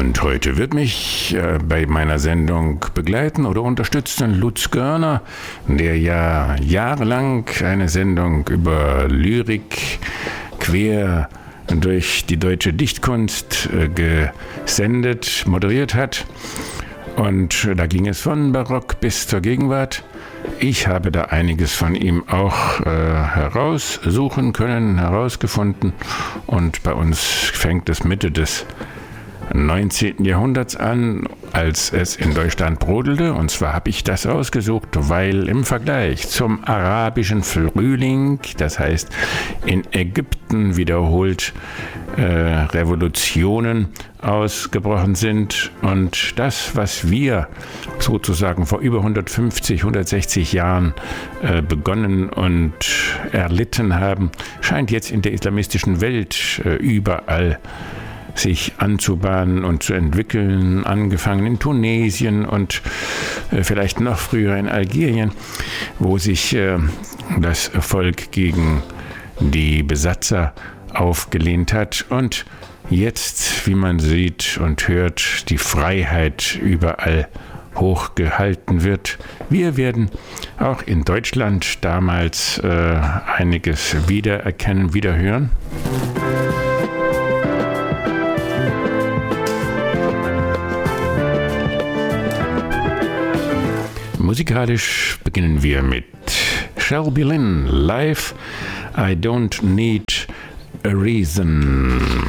Und heute wird mich bei meiner Sendung begleiten oder unterstützen Lutz Görner, der ja jahrelang eine Sendung über Lyrik quer durch die deutsche Dichtkunst gesendet, moderiert hat. Und da ging es von Barock bis zur Gegenwart. Ich habe da einiges von ihm auch heraussuchen können, herausgefunden. Und bei uns fängt es Mitte des 19. Jahrhunderts an, als es in Deutschland brodelte. Und zwar habe ich das ausgesucht, weil im Vergleich zum arabischen Frühling, das heißt in Ägypten wiederholt Revolutionen ausgebrochen sind und das, was wir sozusagen vor über 150, 160 Jahren begonnen und erlitten haben, scheint jetzt in der islamistischen Welt überall sich anzubahnen und zu entwickeln, angefangen in Tunesien und vielleicht noch früher in Algerien, wo sich das Volk gegen die Besatzer aufgelehnt hat und jetzt, wie man sieht und hört, die Freiheit überall hochgehalten wird. Wir werden auch in Deutschland damals einiges wiedererkennen, wiederhören. Musikalisch beginnen wir mit Shelby Lynne live. I don't need a reason.